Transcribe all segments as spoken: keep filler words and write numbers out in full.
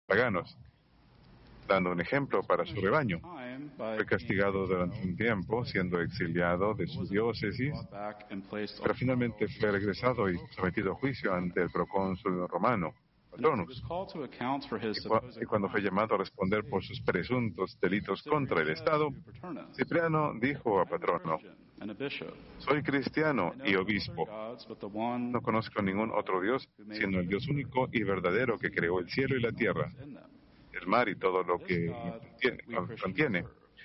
paganos, dando un ejemplo para su rebaño. Fue castigado durante un tiempo, siendo exiliado de su diócesis, pero finalmente fue regresado y sometido a juicio ante el procónsul romano, Patronus. Y, cu y cuando fue llamado a responder por sus presuntos delitos contra el Estado, Cipriano dijo a Patrono: soy cristiano y obispo. No conozco ningún otro Dios, sino el Dios único y verdadero que creó el cielo y la tierra, el mar y todo lo que contiene.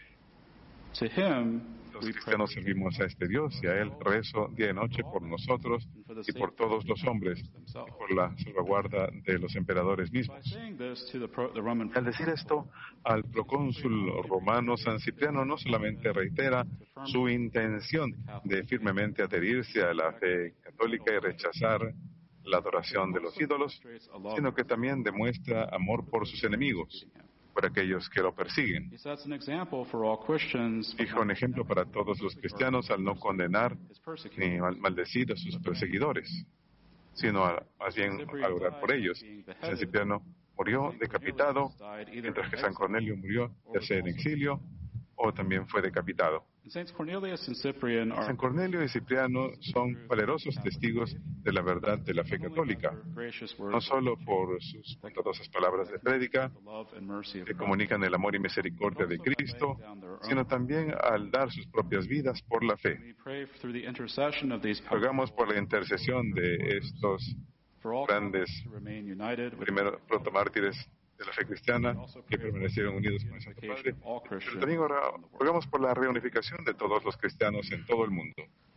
Los cristianos servimos a este Dios y a Él rezo día y noche por nosotros y por todos los hombres y por la salvaguarda de los emperadores mismos. Al decir esto al procónsul romano, San Cipriano no solamente reitera su intención de firmemente adherirse a la fe católica y rechazar la adoración de los ídolos, sino que también demuestra amor por sus enemigos, por aquellos que lo persiguen. Fija un ejemplo para todos los cristianos al no condenar ni maldecir a sus perseguidores, sino a, más bien al orar por ellos. San Cipriano murió decapitado, mientras que San Cornelio murió ya sea en exilio o también fue decapitado. San Cornelio y Cipriano son valerosos testigos de la verdad de la fe católica, no solo por sus bondadosas palabras de prédica, que comunican el amor y misericordia de Cristo, sino también al dar sus propias vidas por la fe. Rogamos por la intercesión de estos grandes primeros protomártires de la fe cristiana que permanecieron unidos con el Santo Padre, pero también rogamos por la reunificación de todos los cristianos en todo el mundo.